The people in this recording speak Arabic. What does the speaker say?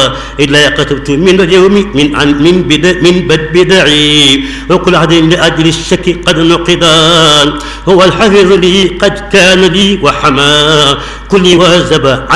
إلا كتبت من اليوم من بدعي وكل عهد لأجل الشك قد نقضا. هو الحفيظ لي قد كان لي وحما كلي وزب